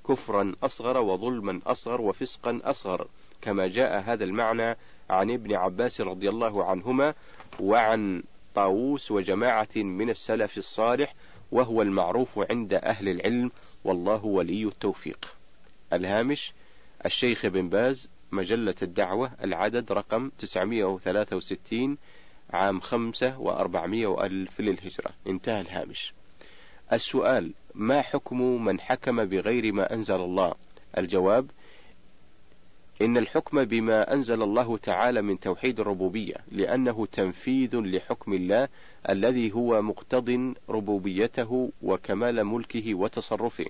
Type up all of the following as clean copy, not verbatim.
كفرا أصغر وظلما أصغر وفسقا أصغر، كما جاء هذا المعنى عن ابن عباس رضي الله عنهما وعن طاووس وجماعة من السلف الصالح، وهو المعروف عند أهل العلم، والله ولي التوفيق. الهامش: الشيخ بن باز، مجلة الدعوة، العدد رقم 963، عام 5 و400 ألف للهجرة. انتهى الهامش. السؤال: ما حكم من حكم بغير ما أنزل الله؟ الجواب: إن الحكم بما أنزل الله تعالى من توحيد الربوبية، لأنه تنفيذ لحكم الله الذي هو مقتض ربوبيته وكمال ملكه وتصرفه.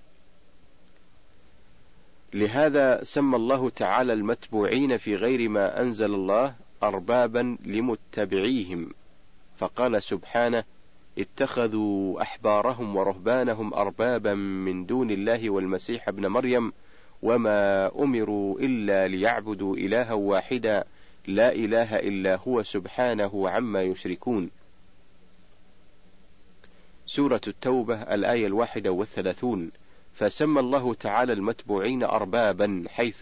لهذا سمى الله تعالى المتبوعين في غير ما أنزل الله أربابا لمتبعيهم، فقال سبحانه: اتخذوا أحبارهم ورهبانهم أربابا من دون الله والمسيح ابن مريم وما أمروا إلا ليعبدوا إلها واحدا لا إله إلا هو سبحانه عما يشركون. سورة التوبة، الآية 31. فسمى الله تعالى المتبوعين أربابا حيث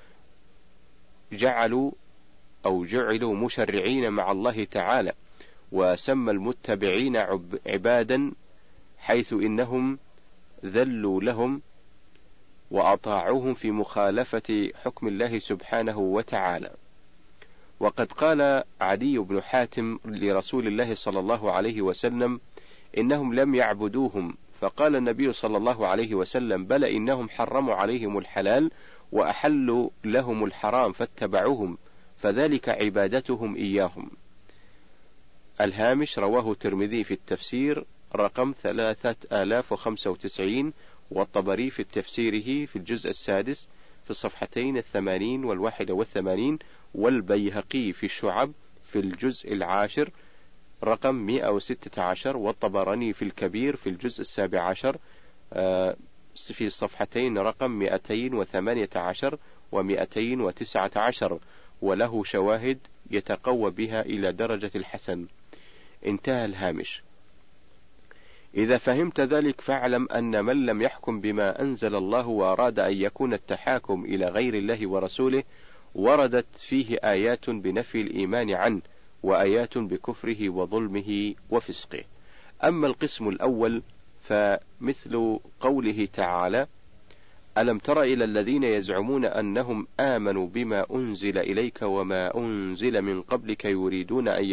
جعلوا مشرعين مع الله تعالى، وسمى المتبعين عبادا حيث إنهم ذلوا لهم وأطاعوهم في مخالفة حكم الله سبحانه وتعالى. وقد قال عدي بن حاتم لرسول الله صلى الله عليه وسلم: إنهم لم يعبدوهم، فقال النبي صلى الله عليه وسلم: بل إنهم حرموا عليهم الحلال وأحلوا لهم الحرام فاتبعوهم، فذلك عبادتهم إياهم. الهامش: رواه الترمذي في التفسير رقم 3095، والطبري في تفسيره في الجزء السادس في الصفحتين 80 و81، والبيهقي في الشعب في الجزء العاشر رقم 116، والطبراني في الكبير في الجزء 17 في الصفحتين رقم 218 و219، وله شواهد يتقوى بها إلى درجة الحسن. انتهى الهامش. إذا فهمت ذلك فاعلم أن من لم يحكم بما أنزل الله وأراد أن يكون التحاكم إلى غير الله ورسوله وردت فيه آيات بنفي الإيمان عنه وآيات بكفره وظلمه وفسقه. أما القسم الأول فمثل قوله تعالى: ألم تر إلى الذين يزعمون أنهم آمنوا بما أنزل إليك وما أنزل من قبلك يريدون أن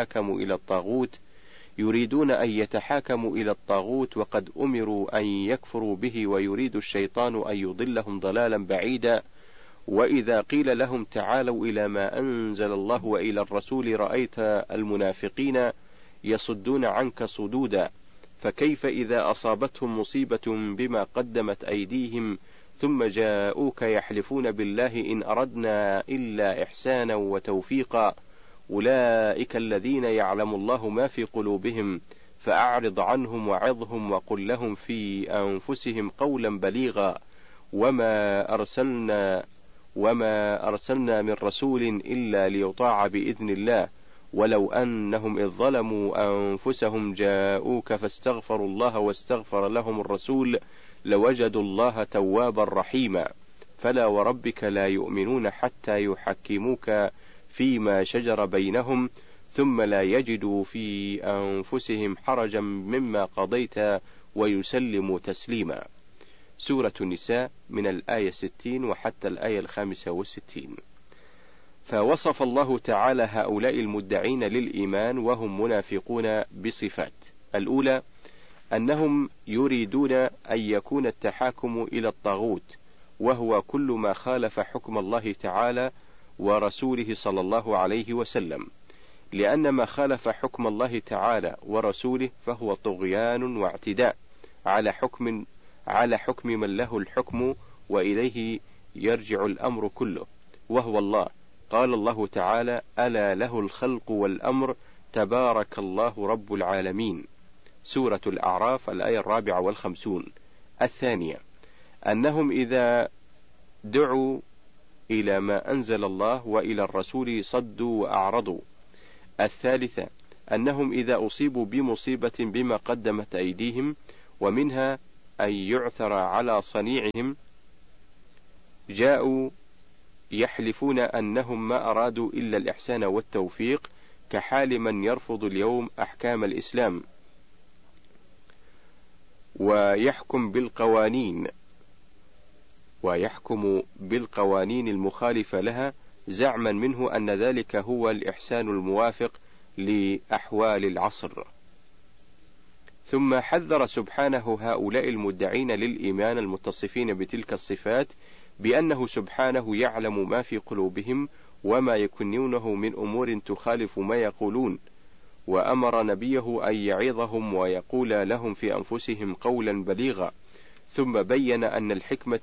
يتحاكموا إلى الطاغوت وقد أمروا أن يكفروا به ويريد الشيطان أن يضلهم ضلالا بعيدا. وإذا قيل لهم تعالوا إلى ما أنزل الله وإلى الرسول رأيت المنافقين يصدون عنك صدودا، فكيف إذا أصابتهم مصيبة بما قدمت أيديهم ثم جاءوك يحلفون بالله إن أردنا إلا إحسانا وتوفيقا، أولئك الذين يعلم الله ما في قلوبهم فأعرض عنهم وعظهم وقل لهم في أنفسهم قولا بليغا، وما أرسلنا من رسول إلا ليطاع بإذن الله، ولو أنهم إذ ظلموا أنفسهم جاءوك فاستغفروا الله واستغفر لهم الرسول لوجدوا الله توابا رحيما. فلا وربك لا يؤمنون حتى يحكموك فيما شجر بينهم ثم لا يجدوا في أنفسهم حرجا مما قضيت ويسلموا تسليما. سورة النساء من الآية 60 وحتى الآية 65. فوصف الله تعالى هؤلاء المدعين للإيمان وهم منافقون بصفات: الأولى أنهم يريدون أن يكون التحاكم إلى الطاغوت، وهو كل ما خالف حكم الله تعالى ورسوله صلى الله عليه وسلم، لأن ما خالف حكم الله تعالى ورسوله فهو طغيان واعتداء على حكم من له الحكم وإليه يرجع الأمر كله، وهو الله. قال الله تعالى: ألا له الخلق والأمر تبارك الله رب العالمين. سورة الأعراف الآية 54. الثانية أنهم إذا دعوا إلى ما أنزل الله وإلى الرسول صدوا وأعرضوا. الثالثة أنهم إذا أصيبوا بمصيبة بما قدمت أيديهم، ومنها أن يعثر على صنيعهم جاءوا يحلفون أنهم ما أرادوا إلا الإحسان والتوفيق، كحال من يرفض اليوم أحكام الإسلام ويحكم بالقوانين المخالفة لها، زعما منه أن ذلك هو الإحسان الموافق لأحوال العصر. ثم حذر سبحانه هؤلاء المدعين للإيمان المتصفين بتلك الصفات بأنه سبحانه يعلم ما في قلوبهم وما يكنونه من أمور تخالف ما يقولون، وأمر نبيه أن يعظهم ويقول لهم في أنفسهم قولا بليغا. ثم بين أن الحكمة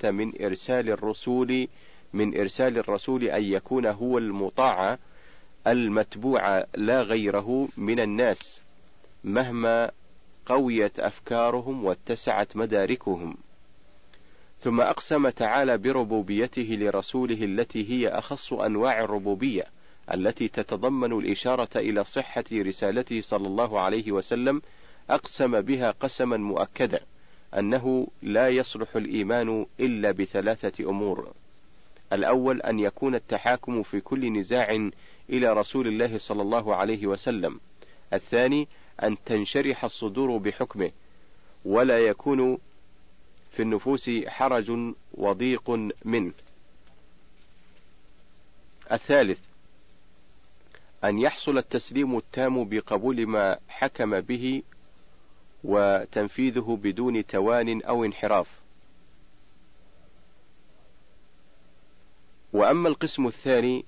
من إرسال الرسول أن يكون هو المطاع المتبوع لا غيره من الناس، مهما قويت أفكارهم واتسعت مداركهم. ثم أقسم تعالى بربوبيته لرسوله التي هي أخص أنواع الربوبية، التي تتضمن الإشارة إلى صحة رسالته صلى الله عليه وسلم. أقسم بها قسما مؤكدا أنه لا يصلح الإيمان إلا بثلاثة أمور: الأول أن يكون التحاكم في كل نزاع إلى رسول الله صلى الله عليه وسلم. الثاني أن تنشرح الصدور بحكمه ولا يكون في النفوس حرج وضيق منه. الثالث أن يحصل التسليم التام بقبول ما حكم به وتنفيذه بدون توان أو انحراف. وأما القسم الثاني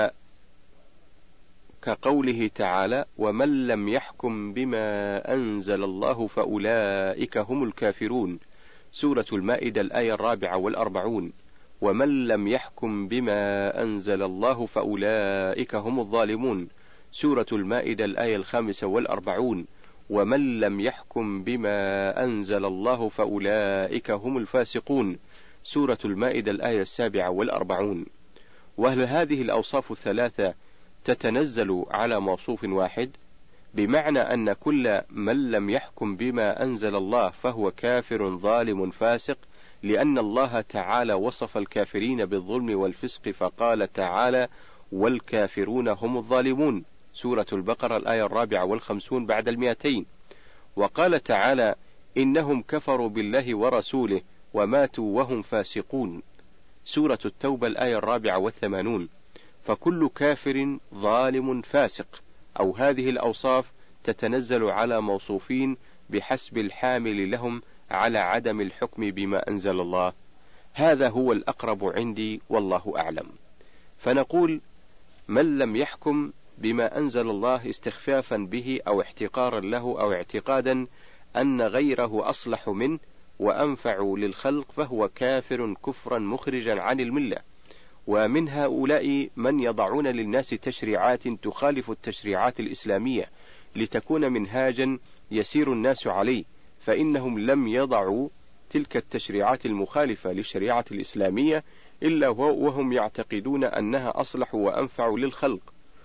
فكقوله تعالى: ومن لم يحكم بما أنزل الله فأولئك هم الكافرون، سورة المائدة الآية 44. ومن لم يحكم بما أنزل الله فأولئك هم الظالمون، سورة المائدة الآية 45. ومن لم يحكم بما أنزل الله فأولئك هم الفاسقون، سورة المائدة الآية 47. وهل هذه الأوصاف الثلاثة تتنزل على موصوف واحد؟ بمعنى أن كل من لم يحكم بما أنزل الله فهو كافر ظالم فاسق، لأن الله تعالى وصف الكافرين بالظلم والفسق فقال تعالى: والكافرون هم الظالمون، سورة البقرة الآية 54 بعد 200. وقال تعالى: إنهم كفروا بالله ورسوله وماتوا وهم فاسقون، سورة التوبة الآية 84. فكل كافر ظالم فاسق، أو هذه الأوصاف تتنزل على موصوفين بحسب الحامل لهم على عدم الحكم بما أنزل الله. هذا هو الأقرب عندي والله أعلم. فنقول: من لم يحكم بما أنزل الله استخفافا به أو احتقارا له أو اعتقادا أن غيره أصلح منه وأنفع للخلق فهو كافر كفرا مخرجا عن الملة. ومن هؤلاء من يضعون للناس تشريعات تخالف التشريعات الإسلامية لتكون منهاجا يسير الناس عليه، فإنهم لم يضعوا تلك التشريعات المخالفة للشريعة الإسلامية إلا وهم يعتقدون أنها أصلح وأنفع للخلق،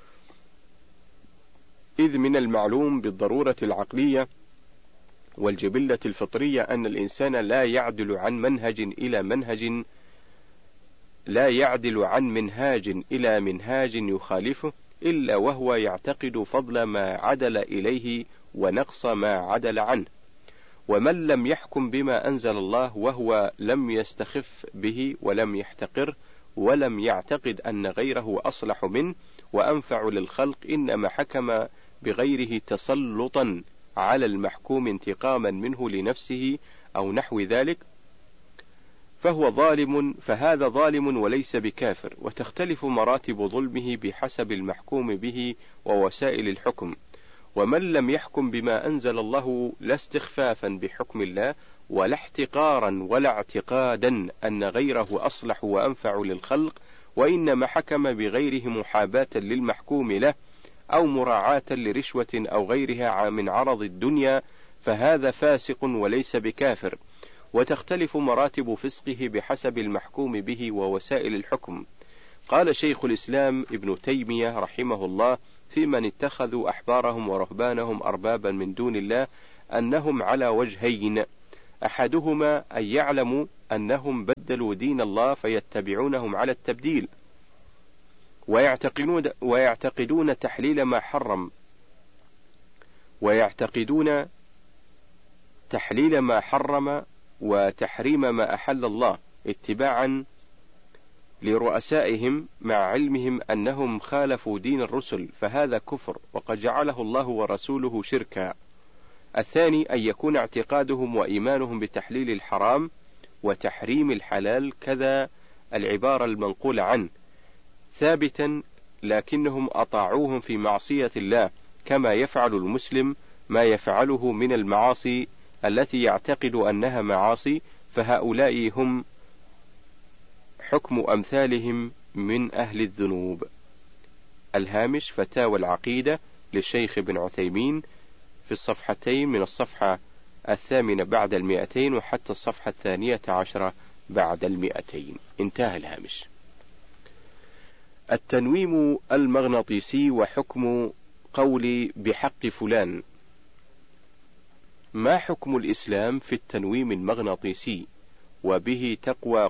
إذ من المعلوم بالضرورة العقلية والجبلة الفطرية أن الإنسان لا يعدل عن منهاج إلى منهاج يخالفه إلا وهو يعتقد فضل ما عدل إليه ونقص ما عدل عنه. ومن لم يحكم بما أنزل الله وهو لم يستخف به ولم يحتقر ولم يعتقد أن غيره أصلح منه وأنفع للخلق، إنما حكم بغيره تسلطا على المحكوم انتقاما منه لنفسه أو نحو ذلك، فهذا ظالم وليس بكافر. وتختلف مراتب ظلمه بحسب المحكوم به ووسائل الحكم. ومن لم يحكم بما أنزل الله لا استخفافا بحكم الله ولا احتقارا ولا اعتقادا أن غيره أصلح وأنفع للخلق، وإنما حكم بغيره محاباة للمحكوم له أو مراعاة لرشوة أو غيرها من عرض الدنيا، فهذا فاسق وليس بكافر. وتختلف مراتب فسقه بحسب المحكوم به ووسائل الحكم. قال شيخ الإسلام ابن تيمية رحمه الله في من اتخذوا أحبارهم ورهبانهم أربابا من دون الله أنهم على وجهين: أحدهما أن يعلموا أنهم بدلوا دين الله فيتبعونهم على التبديل، ويعتقدون تحليل ما حرم، وتحريم ما أحل الله اتباعا لرؤسائهم مع علمهم أنهم خالفوا دين الرسل، فهذا كفر وقد جعله الله ورسوله شركا. الثاني أن يكون اعتقادهم وإيمانهم بتحليل الحرام وتحريم الحلال كذا العبارة المنقولة عنه ثابتا، لكنهم أطاعوهم في معصية الله، كما يفعل المسلم ما يفعله من المعاصي التي يعتقد أنها معاصي، فهؤلاء هم حكم أمثالهم من أهل الذنوب. الهامش: فتاوى العقيدة للشيخ ابن عثيمين في الصفحتين من الصفحة 8 بعد 200 وحتى الصفحة 12 بعد 200. انتهى الهامش. التنويم المغناطيسي وحكم قولي بحق فلان. ما حكم الإسلام في التنويم المغناطيسي؟ وبه تقوى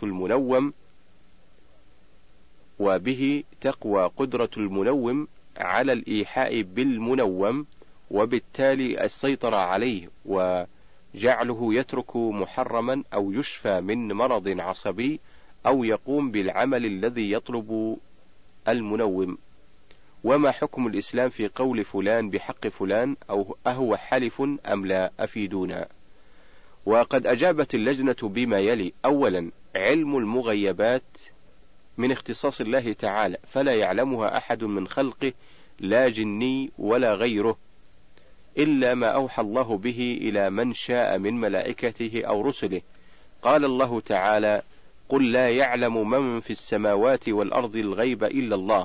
قدرة المنوم على الإيحاء بالمنوم، وبالتالي السيطرة عليه وجعله يترك محرما أو يشفى من مرض عصبي أو يقوم بالعمل الذي يطلب المنوم. وما حكم الإسلام في قول فلان بحق فلان، أو أهو حلف أم لا؟ أفيدونا. وقد أجابت اللجنة بما يلي: أولا، علم المغيبات من اختصاص الله تعالى، فلا يعلمها أحد من خلقه لا جني ولا غيره، إلا ما أوحى الله به إلى من شاء من ملائكته أو رسله. قال الله تعالى: قل لا يعلم من في السماوات والأرض الغيب إلا الله.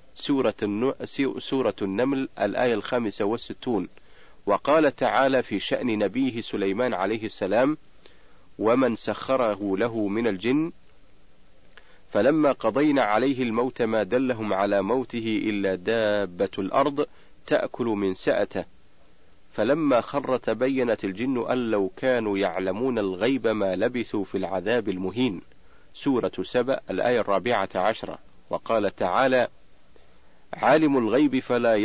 سورة النمل الآية 65. وقال تعالى في شأن نبيه سليمان عليه السلام: ومن سخره له من الجن فلما قضينا عليه الموت ما دلهم على موته إلا دابة الأرض تأكل من سأته، فلما خر تبينت الجن أن لو كانوا يعلمون الغيب ما لبثوا في العذاب المهين. سورة سبأ الآية 14. وقال تعالى: عالم الغيب فلا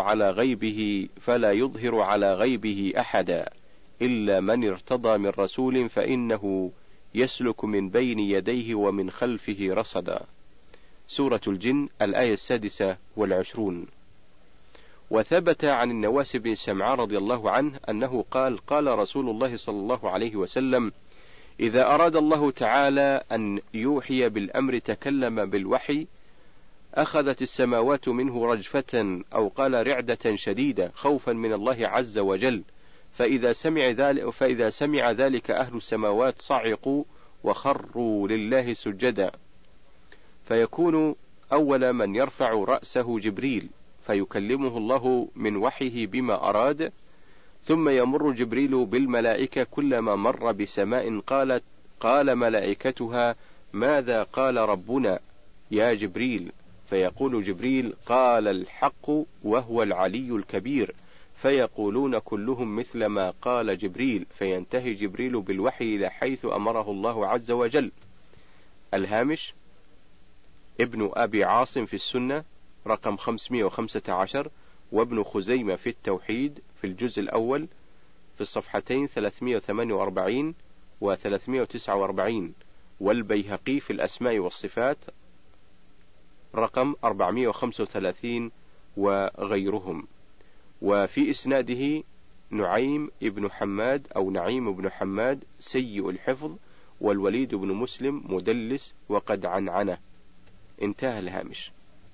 يظهر على غيبه أحدا إلا من ارتضى من رسول فإنه يسلك من بين يديه ومن خلفه رصدا. سورة الجن الآية 26. وثبت عن النواس بن سمعان رضي الله عنه أنه قال رسول الله صلى الله عليه وسلم: إذا أراد الله تعالى أن يوحي بالأمر تكلم بالوحي، أخذت السماوات منه رجفة، أو قال رعدة شديدة، خوفا من الله عز وجل، فإذا سمع ذلك أهل السماوات صعقوا وخروا لله سجدا، فيكون أول من يرفع رأسه جبريل، فيكلمه الله من وحيه بما أراد، ثم يمر جبريل بالملائكة، كلما مر بسماء قال ملائكتها: ماذا قال ربنا يا جبريل؟ فيقول جبريل: قال الحق وهو العلي الكبير، فيقولون كلهم مثل ما قال جبريل، فينتهي جبريل بالوحي إلى حيث أمره الله عز وجل. الهامش: ابن أبي عاصم في السنة رقم 515، وابن خزيمة في التوحيد في الجزء الأول في الصفحتين 348 و 349، والبيهقي في الأسماء والصفات رقم 435 وغيرهم. وفي إسناده نعيم بن حماد سيء الحفظ، والوليد بن مسلم مدلس وقد عنعنه. انتهى الهامش.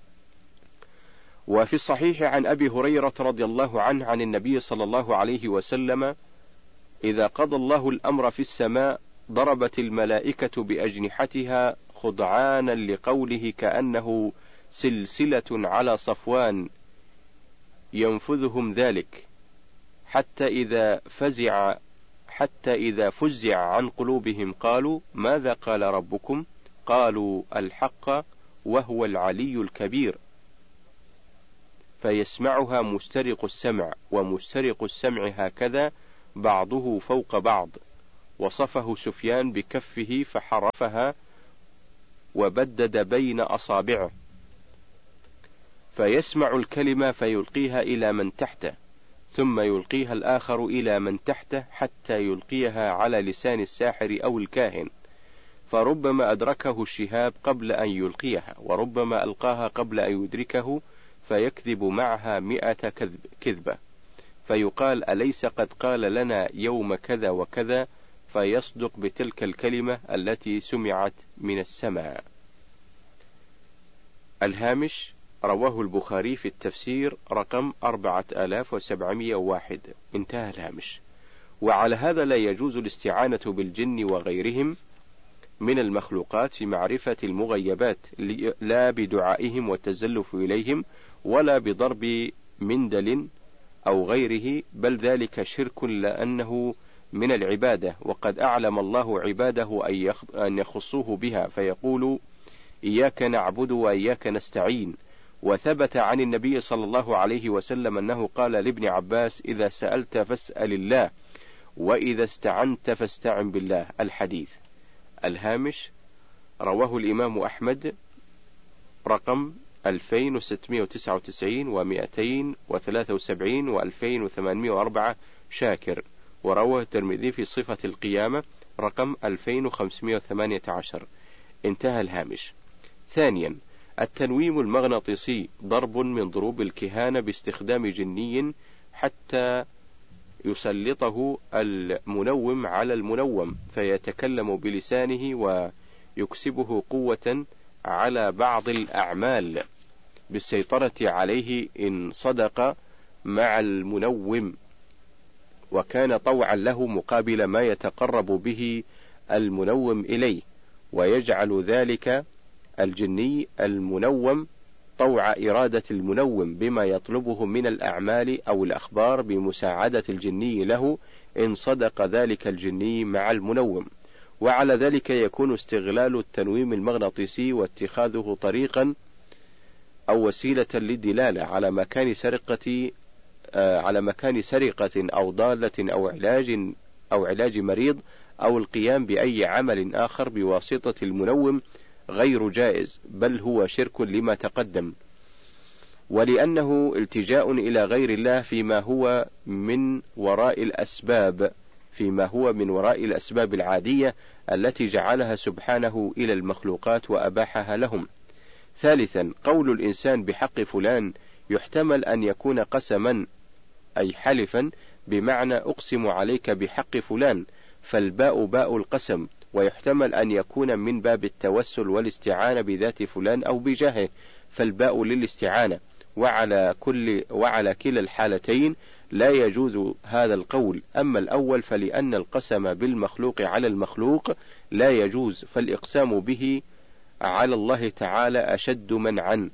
وفي الصحيح عن أبي هريرة رضي الله عنه عن النبي صلى الله عليه وسلم: إذا قضى الله الأمر في السماء ضربت الملائكة بأجنحتها خضعانا لقوله كأنه سلسلة على صفوان ينفذهم ذلك، حتى إذا فزع عن قلوبهم قالوا: ماذا قال ربكم؟ قالوا: الحق وهو العلي الكبير، فيسمعها مسترق السمع، ومسترق السمع هكذا بعضه فوق بعض، وصفه سفيان بكفه فحرفها وبدد بين أصابعه، فيسمع الكلمة فيلقيها إلى من تحته، ثم يلقيها الآخر إلى من تحته حتى يلقيها على لسان الساحر أو الكاهن، فربما أدركه الشهاب قبل أن يلقيها، وربما ألقاها قبل أن يدركه، فيكذب معها 100 كذبة، فيقال: أليس قد قال لنا يوم كذا وكذا؟ فيصدق بتلك الكلمة التي سمعت من السماء. الهامش: رواه البخاري في التفسير رقم 4701. انتهى الهامش. وعلى هذا لا يجوز الاستعانة بالجن وغيرهم من المخلوقات في معرفة المغيبات، لا بدعائهم والتزلف إليهم، ولا بضرب مندل أو غيره، بل ذلك شرك لأنه من العبادة، وقد أعلم الله عباده أن يخصوه بها، فيقول: إياك نعبد وإياك نستعين. وثبت عن النبي صلى الله عليه وسلم أنه قال لابن عباس: إذا سألت فاسأل الله، وإذا استعنت فاستعن بالله. الحديث. الهامش: رواه الإمام أحمد رقم 2699 و273 و2804 شاكر، ورواه الترمذي في صفة القيامة رقم 2518. انتهى الهامش. ثانيا: التنويم المغناطيسي ضرب من ضروب الكهانة باستخدام جني حتى يسلطه المنوم على المنوم، فيتكلم بلسانه ويكسبه قوة على بعض الأعمال بالسيطرة عليه إن صدق مع المنوم، وكان طوعا له مقابل ما يتقرب به المنوم إليه، ويجعل ذلك الجني المنوم طوع إرادة المنوم بما يطلبه من الأعمال أو الأخبار بمساعدة الجني له إن صدق ذلك الجني مع المنوم. وعلى ذلك يكون استغلال التنويم المغناطيسي واتخاذه طريقا أو وسيلة للدلالة على مكان سرقة أو ضالة أو علاج مريض، أو القيام بأي عمل آخر بواسطة المنوم غير جائز، بل هو شرك لما تقدم، ولأنه التجاء إلى غير الله فيما هو من وراء الأسباب العادية التي جعلها سبحانه إلى المخلوقات وأباحها لهم. ثالثا: قول الإنسان بحق فلان يحتمل أن يكون قسما، أي حلفا، بمعنى أقسم عليك بحق فلان، فالباء باء القسم، ويحتمل أن يكون من باب التوسل والاستعانة بذات فلان أو بجاهه، فالباء للاستعانة، وعلى كلا الحالتين لا يجوز هذا القول. أما الأول فلأن القسم بالمخلوق على المخلوق لا يجوز، فالإقسام به على الله تعالى أشد منعا.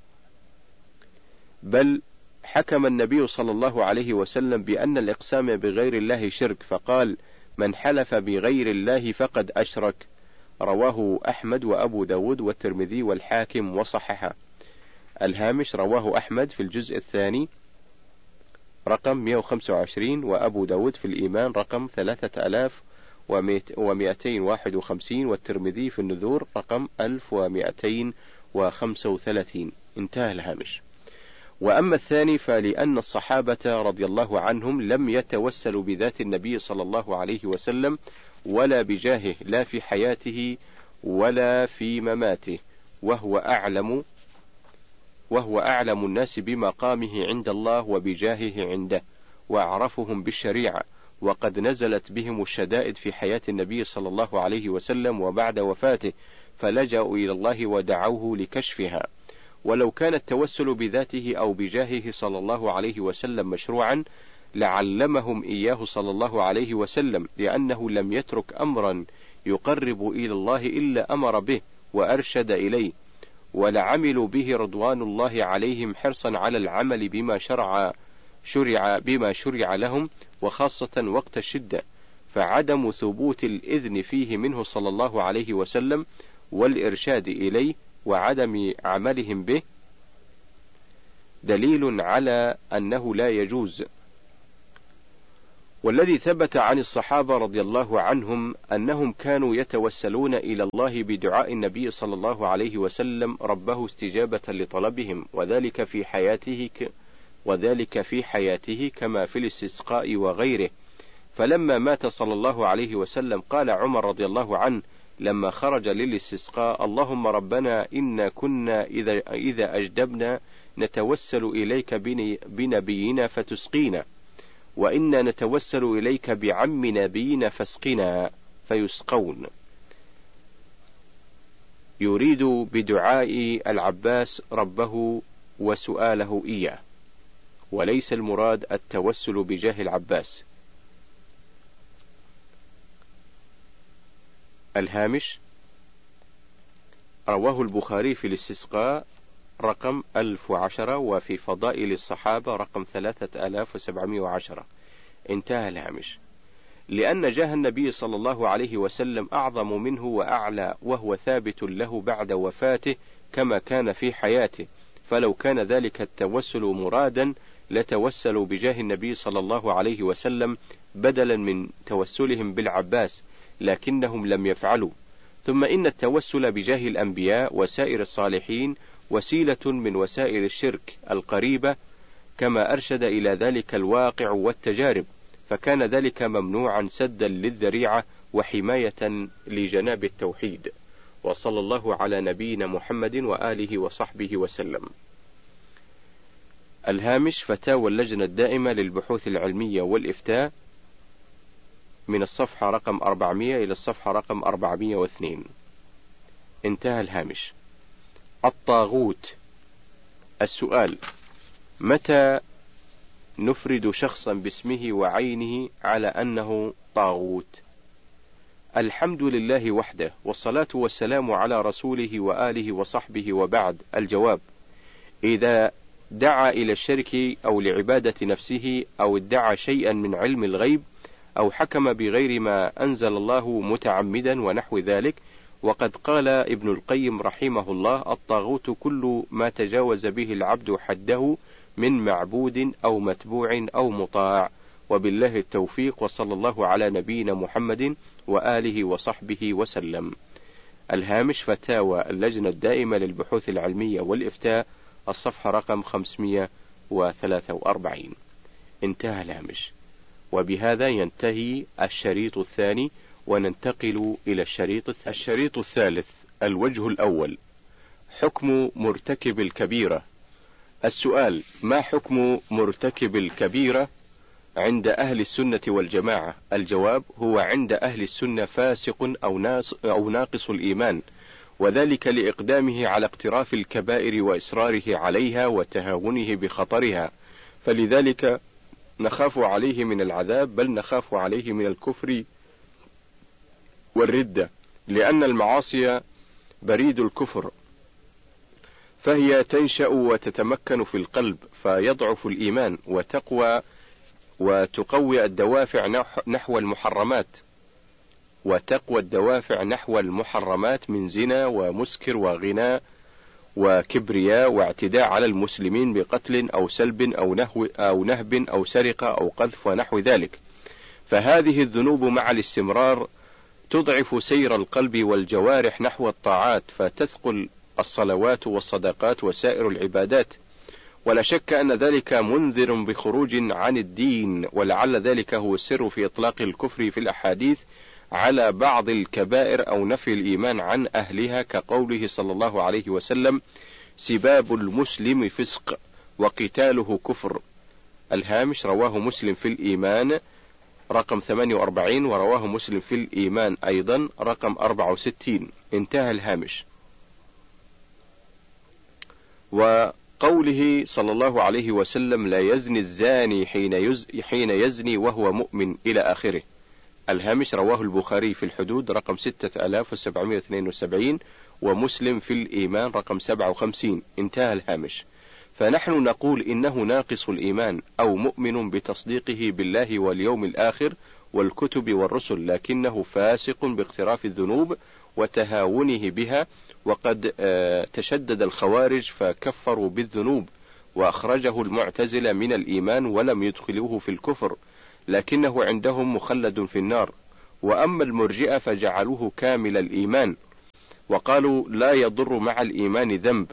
بل حكم النبي صلى الله عليه وسلم بأن الإقسام بغير الله شرك، فقال: من حلف بغير الله فقد أشرك. رواه أحمد وأبو داود والترمذي والحاكم وصححه. الهامش: رواه أحمد في الجزء الثاني رقم 125، وأبو داود في الإيمان رقم 3251، والترمذي في النذور رقم 1235. انتهى الهامش. وأما الثاني فلأن الصحابة رضي الله عنهم لم يتوسلوا بذات النبي صلى الله عليه وسلم ولا بجاهه، لا في حياته ولا في مماته، وهو أعلم الناس بمقامه عند الله وبجاهه عنده، وأعرفهم بالشريعة، وقد نزلت بهم الشدائد في حياة النبي صلى الله عليه وسلم وبعد وفاته، فلجأوا إلى الله ودعوه لكشفها. ولو كان التوسل بذاته أو بجاهه صلى الله عليه وسلم مشروعا لعلمهم إياه صلى الله عليه وسلم، لأنه لم يترك أمرا يقرب إلى الله إلا أمر به وأرشد إليه، ولعملوا به رضوان الله عليهم حرصا على العمل بما شرع لهم، وخاصة وقت الشدة، فعدم ثبوت الإذن فيه منه صلى الله عليه وسلم والإرشاد إليه وعدم عملهم به دليل على أنه لا يجوز. والذي ثبت عن الصحابة رضي الله عنهم أنهم كانوا يتوسلون إلى الله بدعاء النبي صلى الله عليه وسلم ربه استجابة لطلبهم، وذلك في حياته كما في الاستسقاء وغيره. فلما مات صلى الله عليه وسلم قال عمر رضي الله عنه لما خرج للاستسقاء: اللهم ربنا إنا كنا إذا أجدبنا نتوسل إليك بنبينا فتسقينا، وإنا نتوسل إليك بعم نبينا فاسقنا، فيسقون. يريد بدعاء العباس ربه وسؤاله إياه، وليس المراد التوسل بجاه العباس. الهامش: رواه البخاري في الاستسقاء رقم 1010، وفي فضائل الصحابة رقم 3710. انتهى الهامش. لأن جاه النبي صلى الله عليه وسلم أعظم منه وأعلى، وهو ثابت له بعد وفاته كما كان في حياته، فلو كان ذلك التوسل مرادا لتوسلوا بجاه النبي صلى الله عليه وسلم بدلا من توسلهم بالعباس، لكنهم لم يفعلوا. ثم إن التوسل بجاه الأنبياء وسائر الصالحين وسيلة من وسائل الشرك القريبة، كما أرشد إلى ذلك الواقع والتجارب، فكان ذلك ممنوعا سدا للذريعة وحماية لجناب التوحيد. وصلى الله على نبينا محمد وآله وصحبه وسلم. الهامش: فتاوى اللجنة الدائمة للبحوث العلمية والإفتاء، من الصفحة رقم 400 إلى الصفحة رقم 402. انتهى الهامش. الطاغوت. السؤال: متى نفرد شخصا باسمه وعينه على أنه طاغوت؟ الحمد لله وحده، والصلاة والسلام على رسوله وآله وصحبه، وبعد. الجواب: إذا دعا إلى الشرك أو لعبادة نفسه، أو ادعى شيئا من علم الغيب، أو حكم بغير ما أنزل الله متعمدا ونحو ذلك. وقد قال ابن القيم رحمه الله: الطاغوت كل ما تجاوز به العبد حده من معبود أو متبوع أو مطاع. وبالله التوفيق، وصلى الله على نبينا محمد وآله وصحبه وسلم. الهامش: فتاوى اللجنة الدائمة للبحوث العلمية والإفتاء، الصفحة رقم 543. انتهى الهامش. وبهذا ينتهي الشريط الثاني، وننتقل إلى الشريط الثالث. الوجه الأول: حكم مرتكب الكبيرة. السؤال: ما حكم مرتكب الكبيرة عند أهل السنة والجماعة؟ الجواب: هو عند أهل السنة فاسق أو ناقص الإيمان، وذلك لإقدامه على اقتراف الكبائر وإصراره عليها وتهاونه بخطرها، فلذلك نخاف عليه من العذاب، بل نخاف عليه من الكفر والردة، لأن المعاصي بريد الكفر، فهي تنشأ وتتمكن في القلب، فيضعف الإيمان وتقوي الدوافع نحو المحرمات من زنا ومسكر وغناء وكبرياء واعتداء على المسلمين بقتل أو سلب أو نهب أو سرقة أو قذف ونحو ذلك. فهذه الذنوب مع الاستمرار تضعف سير القلب والجوارح نحو الطاعات، فتثقل الصلوات والصدقات وسائر العبادات، ولا شك أن ذلك منذر بخروج عن الدين، ولعل ذلك هو السر في إطلاق الكفر في الأحاديث على بعض الكبائر أو نفي الإيمان عن أهلها، كقوله صلى الله عليه وسلم: سباب المسلم فسق وقتاله كفر. الهامش: رواه مسلم في الإيمان رقم 48، ورواه مسلم في الإيمان أيضا رقم 64. انتهى الهامش. وقوله صلى الله عليه وسلم: لا يزني الزاني حين يزني وهو مؤمن، إلى آخره. الهامش: رواه البخاري في الحدود رقم 6772، ومسلم في الإيمان رقم 57. انتهى الهامش. فنحن نقول إنه ناقص الإيمان أو مؤمن بتصديقه بالله واليوم الآخر والكتب والرسل، لكنه فاسق باقتراف الذنوب وتهاونه بها. وقد تشدد الخوارج فكفروا بالذنوب، وأخرجه المعتزلة من الإيمان ولم يدخلوه في الكفر، لكنه عندهم مخلد في النار. وأما المرجئة فجعلوه كامل الإيمان، وقالوا لا يضر مع الإيمان ذنب،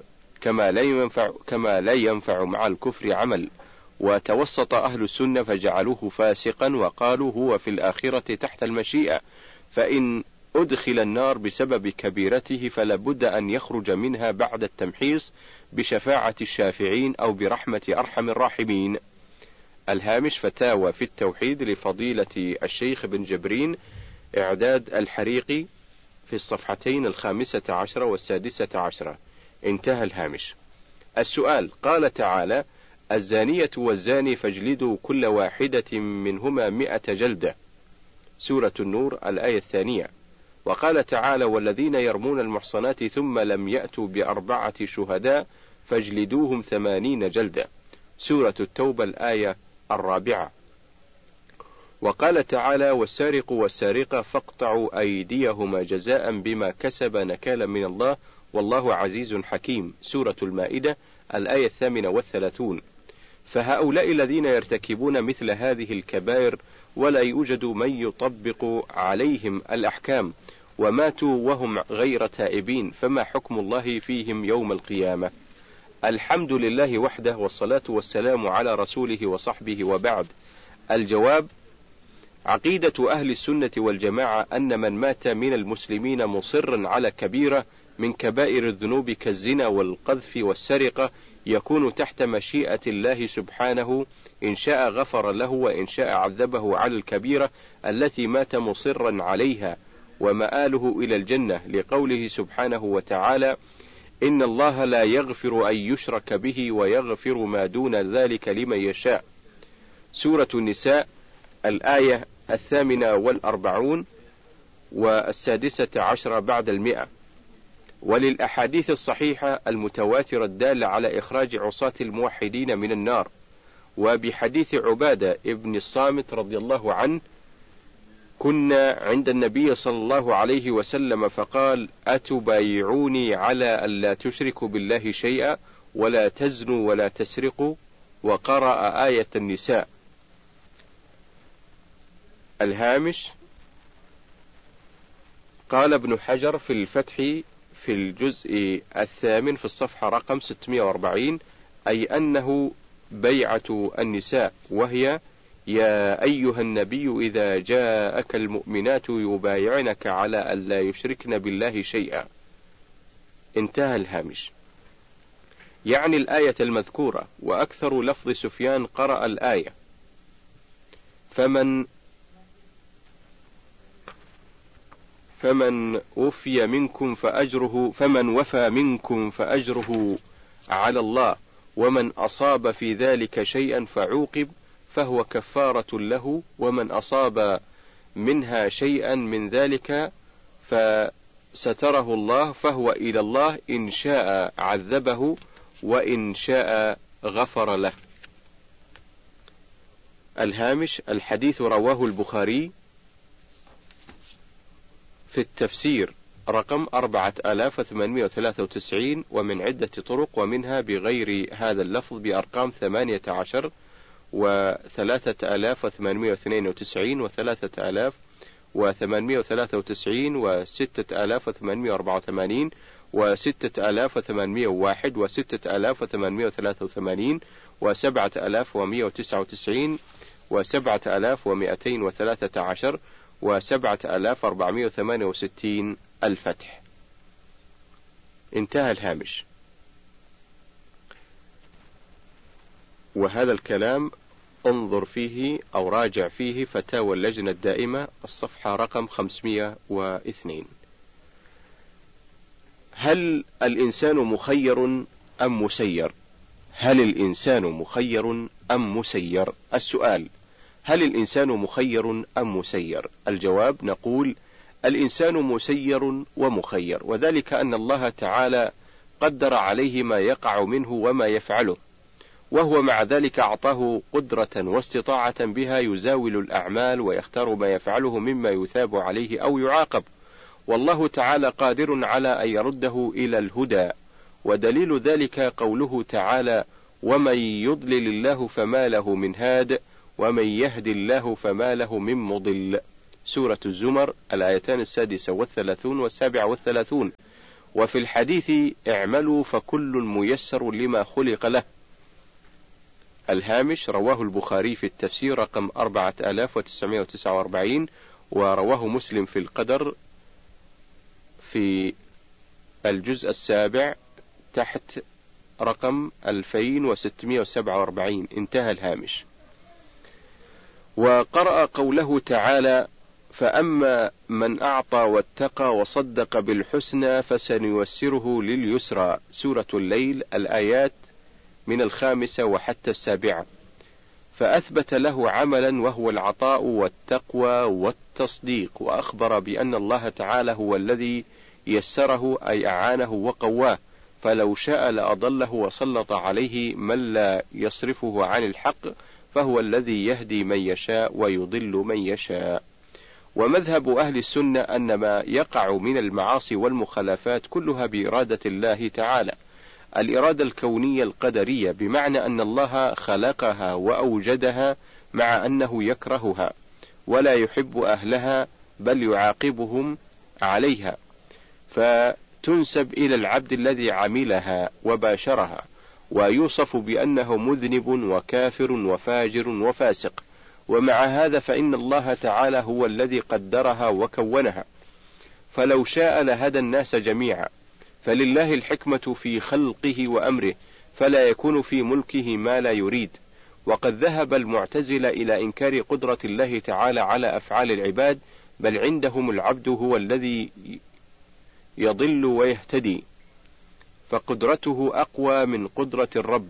كما لا ينفع مع الكفر عمل. وتوسط أهل السنة فجعلوه فاسقا، وقالوا هو في الآخرة تحت المشيئة، فإن أدخل النار بسبب كبيرته فلابد أن يخرج منها بعد التمحيص بشفاعة الشافعين أو برحمة أرحم الراحمين. الهامش فتاوى في التوحيد لفضيلة الشيخ بن جبرين، إعداد الحريقي، في الصفحتين 15 و16. انتهى الهامش. السؤال: قال تعالى: الزانية والزاني فاجلدوا كل واحدة منهما 100 جلدة، سورة النور الآية 2. وقال تعالى: والذين يرمون المحصنات ثم لم يأتوا ب4 شهداء فاجلدوهم 80 جلدة، سورة التوبة الآية 4. وقال تعالى: والسارق والسارقة فاقطعوا أيديهما جزاء بما كسب نكالا من الله والله عزيز حكيم، سورة المائدة الآية 38. فهؤلاء الذين يرتكبون مثل هذه الكبائر ولا يوجد من يطبق عليهم الأحكام وماتوا وهم غير تائبين، فما حكم الله فيهم يوم القيامة؟ الحمد لله وحده، والصلاة والسلام على رسوله وصحبه، وبعد. الجواب: عقيدة أهل السنة والجماعة أن من مات من المسلمين مصرا على كبيرة من كبائر الذنوب كالزنا والقذف والسرقة يكون تحت مشيئة الله سبحانه، إن شاء غفر له وإن شاء عذبه على الكبيرة التي مات مصرا عليها، ومآله إلى الجنة، لقوله سبحانه وتعالى: إن الله لا يغفر أن يشرك به ويغفر ما دون ذلك لمن يشاء، سورة النساء الآية 48 و16 بعد 100. وللأحاديث الصحيحة المتواترة الدالة على إخراج عصاة الموحدين من النار. وبحديث عبادة ابن الصامت رضي الله عنه: كنا عند النبي صلى الله عليه وسلم فقال: أتبايعوني على ألا تشركوا بالله شيئا ولا تزنوا ولا تسرقوا، وقرأ آية النساء. الهامش: قال ابن حجر في الفتح في الجزء 8 في الصفحة رقم 640: أي أنه بيعة النساء، وهي: يا أيها النبي إذا جاءك المؤمنات يبايعنك على ألا يشركن بالله شيئا. انتهى الهامش. يعني الآية المذكورة. وأكثر لفظ سفيان قرأ الآية: فمن وفي منكم فأجره على الله، ومن أصاب في ذلك شيئا فعوقب فهو كفارة له، ومن أصاب منها شيئا من ذلك فستره الله فهو إلى الله، إن شاء عذبه وإن شاء غفر له. الهامش: الحديث رواه البخاري في التفسير رقم 4893 ومن عدة طرق، ومنها بغير هذا اللفظ بأرقام 18 و3892 و3893 و6884 و6801 و6883 و7199 و7213 و7468 الفتح. انتهى الهامش. وهذا الكلام انظر فيه أو راجع فيه فتاوى اللجنة الدائمة الصفحة رقم 502. هل الإنسان مخير أم مسير؟ هل الإنسان مخير أم مسير؟ السؤال: هل الإنسان مخير أم مسير؟ الجواب: نقول الإنسان مسير ومخير، وذلك أن الله تعالى قدر عليه ما يقع منه وما يفعله، وهو مع ذلك أعطاه قدرة واستطاعة بها يزاول الأعمال ويختار ما يفعله مما يثاب عليه أو يعاقب، والله تعالى قادر على أن يرده إلى الهدى. ودليل ذلك قوله تعالى: ومن يضلل الله فما له من هاد ومن يهد الله فما له من مضل. سورة الزمر الآيتان 36 و37. وفي الحديث اعملوا فكل ميسر لما خلق له. الهامش رواه البخاري في التفسير رقم 4949، ورواه مسلم في القدر في الجزء 7 تحت رقم 2647. انتهى الهامش. وقرأ قوله تعالى: فأما من أعطى واتقى وصدق بالحسنى فسنيسره لليسرى. سورة الليل الآيات من 5 وحتى 7. فأثبت له عملا وهو العطاء والتقوى والتصديق، وأخبر بأن الله تعالى هو الذي يسره أي أعانه وقواه، فلو شاء لأضله وسلط عليه من لا يصرفه عن الحق، فهو الذي يهدي من يشاء ويضل من يشاء. ومذهب أهل السنة أن ما يقع من المعاصي والمخالفات كلها بإرادة الله تعالى، الإرادة الكونية القدرية، بمعنى أن الله خلقها وأوجدها مع أنه يكرهها ولا يحب أهلها بل يعاقبهم عليها، فتنسب إلى العبد الذي عملها وباشرها، ويوصف بأنه مذنب وكافر وفاجر وفاسق. ومع هذا فإن الله تعالى هو الذي قدرها وكونها، فلو شاء لهدى الناس جميعا، فلله الحكمة في خلقه وأمره، فلا يكون في ملكه ما لا يريد. وقد ذهب المعتزلة إلى إنكار قدرة الله تعالى على أفعال العباد، بل عندهم العبد هو الذي يضل ويهتدي، فقدرته أقوى من قدرة الرب.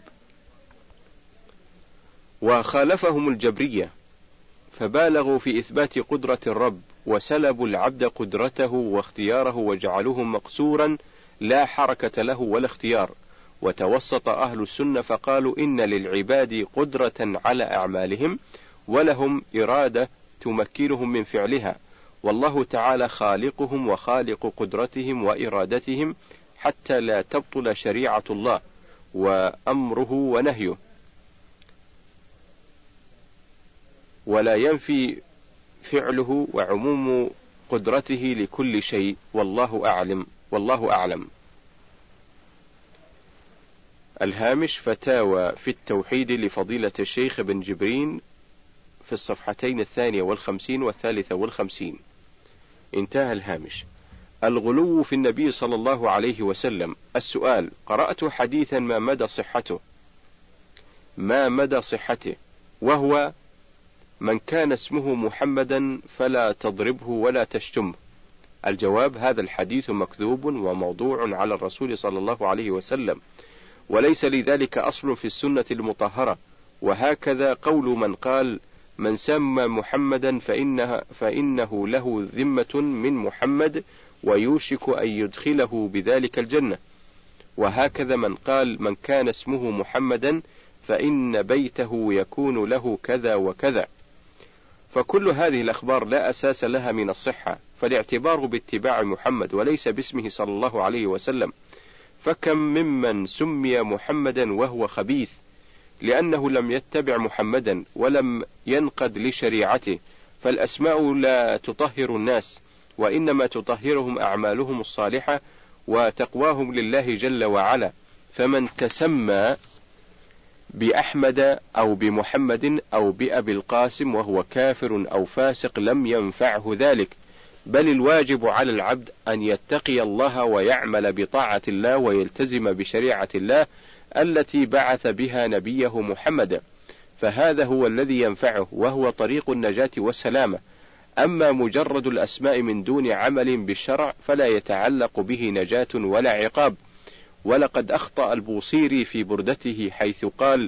وخالفهم الجبرية فبالغوا في إثبات قدرة الرب، وسلبوا العبد قدرته واختياره وجعلوه مقصورا لا حركة له ولا اختيار. وتوسط أهل السنة فقالوا إن للعباد قدرة على أعمالهم، ولهم إرادة تمكنهم من فعلها، والله تعالى خالقهم وخالق قدرتهم وإرادتهم، حتى لا تبطل شريعة الله وأمره ونهيه، ولا ينفي فعله وعموم قدرته لكل شيء، والله أعلم. الهامش فتاوى في التوحيد لفضيلة الشيخ بن جبرين في الصفحتين 52 و53. انتهى الهامش. الغلو في النبي صلى الله عليه وسلم. السؤال: قرأت حديثا ما مدى صحته، وهو: من كان اسمه محمدا فلا تضربه ولا تشتمه. الجواب: هذا الحديث مكذوب وموضوع على الرسول صلى الله عليه وسلم، وليس لذلك أصل في السنة المطهرة. وهكذا قول من قال: من سمى محمدا فإنه له ذمة من محمد ويوشك أن يدخله بذلك الجنة. وهكذا من قال: من كان اسمه محمدا فإن بيته يكون له كذا وكذا. فكل هذه الأخبار لا أساس لها من الصحة، فالاعتبار باتباع محمد وليس باسمه صلى الله عليه وسلم. فكم ممن سمي محمدا وهو خبيث، لأنه لم يتبع محمدا ولم ينقد لشريعته. فالأسماء لا تطهر الناس، وإنما تطهرهم أعمالهم الصالحة وتقواهم لله جل وعلا. فمن تسمى بأحمد أو بمحمد أو بأبي القاسم وهو كافر أو فاسق لم ينفعه ذلك، بل الواجب على العبد أن يتقي الله ويعمل بطاعة الله ويلتزم بشريعة الله التي بعث بها نبيه محمد، فهذا هو الذي ينفعه، وهو طريق النجاة والسلامة. أما مجرد الأسماء من دون عمل بالشرع فلا يتعلق به نجاة ولا عقاب. ولقد أخطأ البوصيري في بردته حيث قال: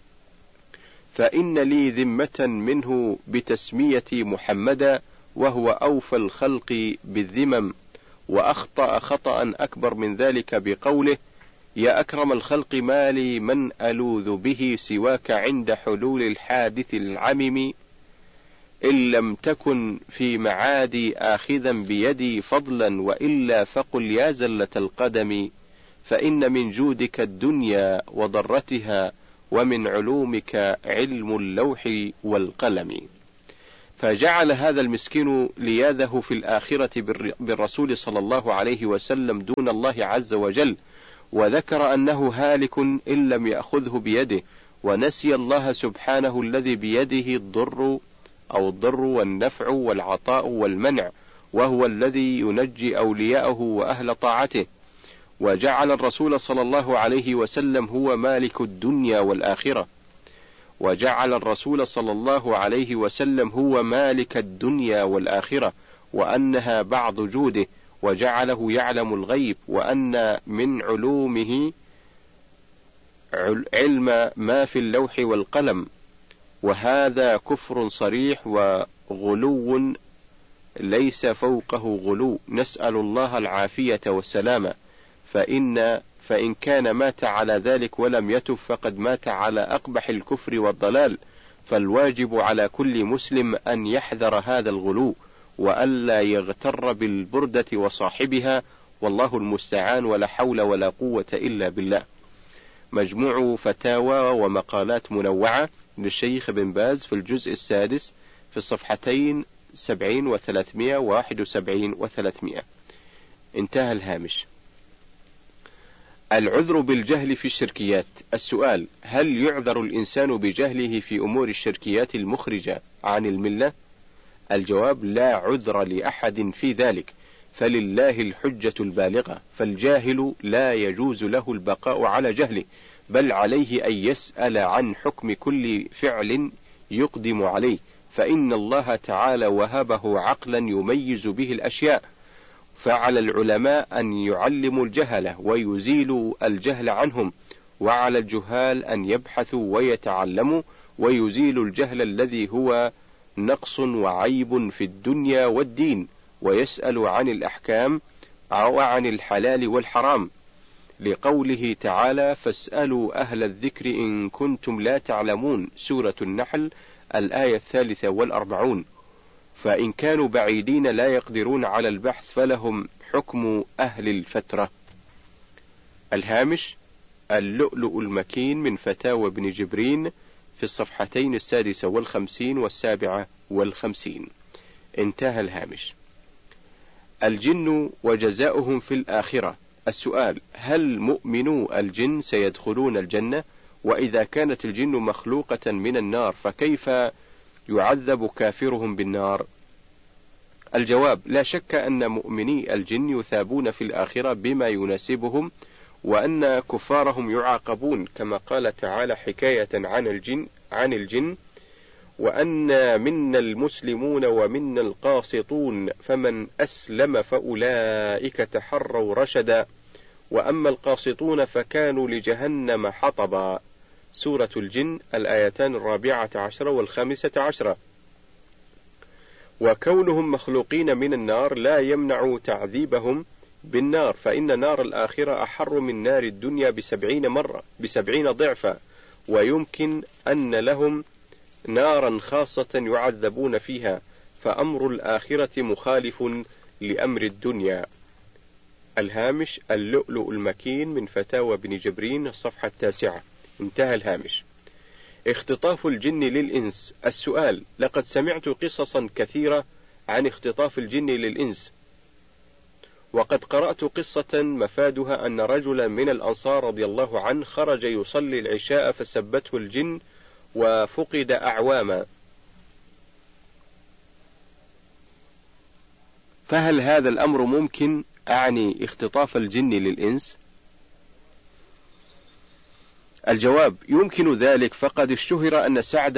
فإن لي ذمة منه بتسميتي محمدا وهو أوفى الخلق بالذمم. وأخطأ خطأ أكبر من ذلك بقوله: يا أكرم الخلق ما لي من ألوذ به سواك عند حلول الحادث العمم، إن لم تكن في معادي آخذا بيدي فضلا وإلا فقل يا زلة القدم، فإن من جودك الدنيا وضرتها ومن علومك علم اللوح والقلم. فجعل هذا المسكين لياذه في الآخرة بالرسول صلى الله عليه وسلم دون الله عز وجل، وذكر أنه هالك إن لم يأخذه بيده، ونسي الله سبحانه الذي بيده الضر والنفع والعطاء والمنع، وهو الذي ينجي أولياءه وأهل طاعته، وجعل الرسول صلى الله عليه وسلم هو مالك الدنيا والآخرة، وأنها بعض جوده، وجعله يعلم الغيب، وأن من علومه علم ما في اللوح والقلم، وهذا كفر صريح وغلو ليس فوقه غلو، نسأل الله العافية والسلامة، فإن كان مات على ذلك ولم يتب فقد مات على أقبح الكفر والضلال، فالواجب على كل مسلم أن يحذر هذا الغلو، وألا يغتر بالبردة وصاحبها، والله المستعان، ولا حول ولا قوة إلا بالله. مجموع فتاوى ومقالات منوعة للشيخ بن باز في الجزء السادس في الصفحتين 70 و300 و71 و300. انتهى الهامش. العذر بالجهل في الشركيات. السؤال: هل يعذر الإنسان بجهله في أمور الشركيات المخرجة عن الملة؟ الجواب: لا عذر لأحد في ذلك، فلله الحجة البالغة، فالجاهل لا يجوز له البقاء على جهله، بل عليه أن يسأل عن حكم كل فعل يقدم عليه، فإن الله تعالى وهبه عقلا يميز به الأشياء، فعلى العلماء أن يعلموا الجهلة ويزيلوا الجهل عنهم، وعلى الجهال أن يبحثوا ويتعلموا ويزيلوا الجهل الذي هو نقص وعيب في الدنيا والدين، ويسألوا عن الأحكام وعن الحلال والحرام، لقوله تعالى: فاسألوا أهل الذكر إن كنتم لا تعلمون، سورة النحل الآية 43. فإن كانوا بعيدين لا يقدرون على البحث فلهم حكم أهل الفترة. الهامش: اللؤلؤ المكين من فتاوى ابن جبرين في الصفحتين 56 و57. انتهى الهامش. الجن وجزاؤهم في الآخرة. السؤال: هل مؤمنو الجن سيدخلون الجنة؟ وإذا كانت الجن مخلوقة من النار فكيف يعذب كافرهم بالنار؟ الجواب: لا شك أن مؤمني الجن يثابون في الآخرة بما يناسبهم، وأن كفارهم يعاقبون، كما قال تعالى حكاية عن الجن: وأن منا المسلمون ومنا القاسطون، فمن أسلم فأولئك تحروا رشدا، وأما القاسطون فكانوا لجهنم حطبا، سورة الجن الآيتان 14 و15. وكونهم مخلوقين من النار لا يمنع تعذيبهم بالنار، فإن نار الآخرة أحر من نار الدنيا 70 ضعفا، ويمكن أن لهم نارا خاصة يعذبون فيها، فأمر الآخرة مخالف لأمر الدنيا. الهامش: اللؤلؤ المكين من فتاوى ابن جبرين الصفحة 9. انتهى الهامش. اختطاف الجن للإنس. السؤال: لقد سمعت قصصا كثيرة عن اختطاف الجن للإنس، وقد قرأت قصة مفادها أن رجلا من الأنصار رضي الله عنه خرج يصلي العشاء فسبته الجن وفقد أعواما، فهل هذا الأمر ممكن؟ أعني اختطاف الجن للإنس. الجواب: يمكن ذلك، فقد اشتهر أن سعد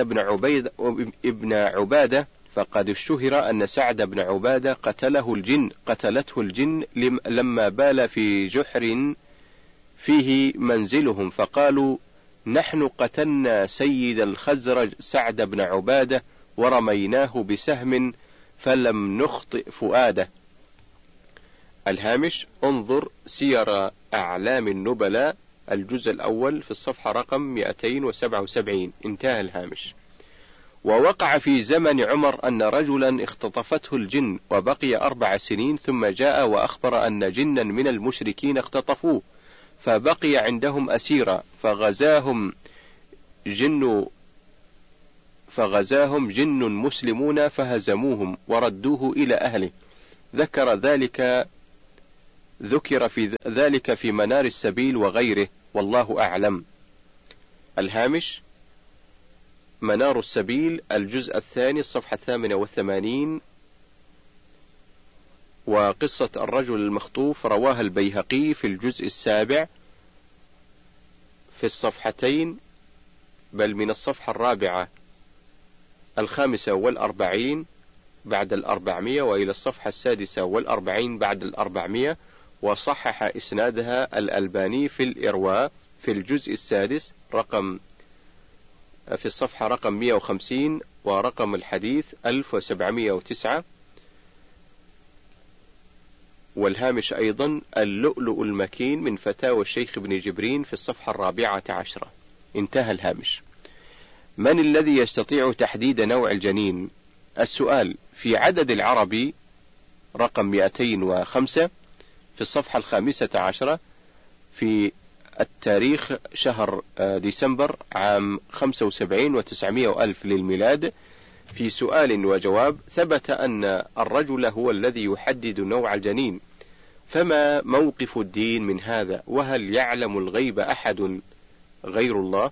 بن عبادة قتلته الجن لما بال في جحر فيه منزلهم، فقالوا: نحن قتلنا سيد الخزرج سعد بن عبادة ورميناه بسهم فلم نخطئ فؤاده. الهامش: انظر سير أعلام النبلاء الجزء الأول في الصفحة رقم 277. انتهى الهامش. ووقع في زمن عمر أن رجلا اختطفته الجن وبقي 4 سنين، ثم جاء وأخبر أن جنا من المشركين اختطفوه، فبقي عندهم أسيرا، فغزاهم فغزاهم جن مسلمون فهزموهم وردوه إلى أهله. ذكر في ذلك في منار السبيل وغيره، والله أعلم. الهامش: منار السبيل الجزء الثاني الصفحة 88. وقصة الرجل المخطوف رواها البيهقي في الجزء السابع في الصفحتين، بل من الصفحة 45 بعد 400 وإلى الصفحة 46 بعد 400، وصحح إسنادها الألباني في الإرواء في الجزء السادس في الصفحة رقم 150 ورقم الحديث 1709. والهامش أيضا: اللؤلؤ المكين من فتاوى الشيخ ابن جبرين في الصفحة 14. انتهى الهامش. من الذي يستطيع تحديد نوع الجنين؟ السؤال: في عدد العربي رقم 205 في الصفحة 15 في التاريخ شهر ديسمبر عام 75 و900 ألف للميلاد، في سؤال وجواب ثبت أن الرجل هو الذي يحدد نوع الجنين، فما موقف الدين من هذا؟ وهل يعلم الغيب أحد غير الله؟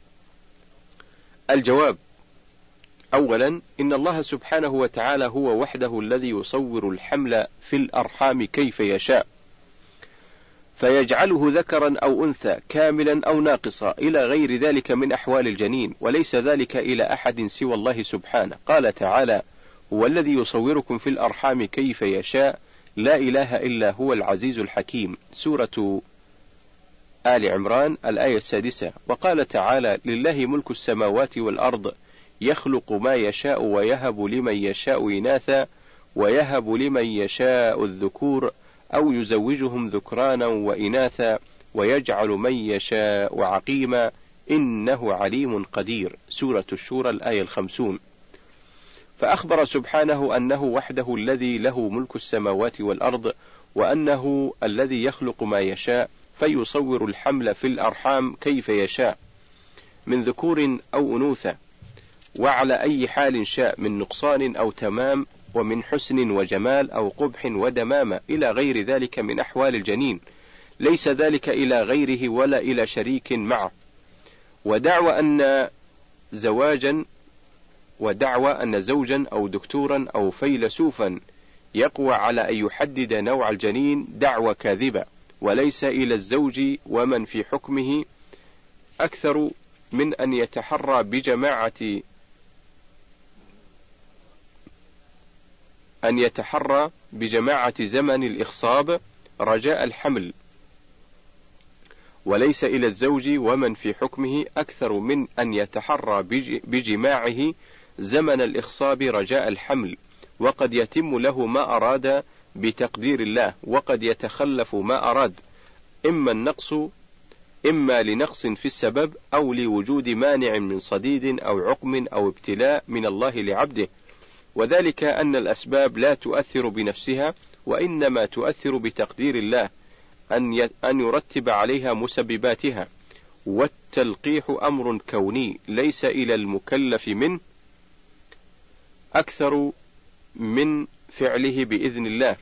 الجواب: أولا، إن الله سبحانه وتعالى هو وحده الذي يصور الحمل في الأرحام كيف يشاء، فيجعله ذكرا أو أنثى، كاملا أو ناقصا، إلى غير ذلك من أحوال الجنين، وليس ذلك إلى أحد سوى الله سبحانه. قال تعالى: هو الذي يصوركم في الأرحام كيف يشاء، لا إله إلا هو العزيز الحكيم، سورة آل عمران الآية 6. وقال تعالى: لله ملك السماوات والأرض، يخلق ما يشاء ويهب لمن يشاء إناثا ويهب لمن يشاء الذكور أو يزوجهم ذكرانا وإناثا ويجعل من يشاء عقيما، إنه عليم قدير، سورة الشورى الآية 50. فأخبر سبحانه أنه وحده الذي له ملك السماوات والأرض، وأنه الذي يخلق ما يشاء، فيصور الحمل في الأرحام كيف يشاء من ذكور أو أنوثة، وعلى أي حال شاء، من نقصان أو تمام، ومن حسن وجمال أو قبح ودمامة، إلى غير ذلك من أحوال الجنين، ليس ذلك إلى غيره ولا إلى شريك معه. ودعوى أن زوجا أو دكتورا أو فيلسوفا يقوى على أن يحدد نوع الجنين دعوى كاذبة، وليس إلى الزوج ومن في حكمه أكثر من أن يتحرى بجماعة زمن الإخصاب رجاء الحمل، وليس إلى الزوج ومن في حكمه أكثر من أن يتحرى بجماعه زمن الإخصاب رجاء الحمل، وقد يتم له ما أراد بتقدير الله، وقد يتخلف ما أراد، إما لنقص في السبب أو لوجود مانع من صديد أو عقم أو ابتلاء من الله لعبده، وذلك أن الأسباب لا تؤثر بنفسها، وإنما تؤثر بتقدير الله أن يرتب عليها مسبباتها، والتلقيح أمر كوني ليس إلى المكلف منه أكثر من فعله بإذن الله،